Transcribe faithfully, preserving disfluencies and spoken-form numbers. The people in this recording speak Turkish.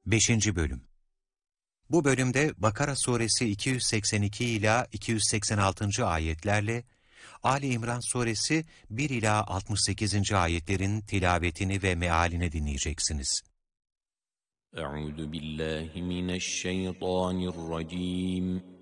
beşinci. Bölüm. Bu bölümde Bakara suresi iki yüz seksen iki ila iki yüz seksen altıncı ayetlerle Ali İmran suresi bir ila altmış sekizinci ayetlerin tilavetini ve mealini dinleyeceksiniz. Euzu billahi mineşşeytanirracim.